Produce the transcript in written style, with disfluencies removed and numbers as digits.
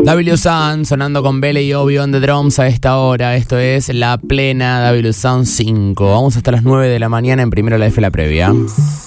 W Sun sonando con Bele y Obi on the drums a esta hora. Esto es La Plena W Sun 5. Vamos hasta las 9 de la mañana en Primero la F, la previa.